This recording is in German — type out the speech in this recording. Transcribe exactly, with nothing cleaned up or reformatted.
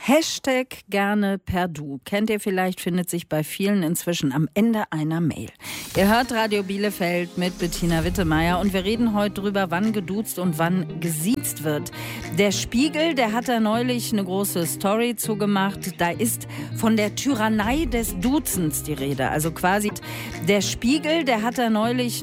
Hashtag gerne per Du. Kennt ihr vielleicht, findet sich bei vielen inzwischen am Ende einer Mail. Ihr hört Radio Bielefeld mit Bettina Wittemeyer und wir reden heute drüber, wann geduzt und wann gesiezt wird. Der Spiegel, der hat da neulich eine große Story zugemacht. Da ist von der Tyrannei des Duzens die Rede. Also quasi der Spiegel, der hat da neulich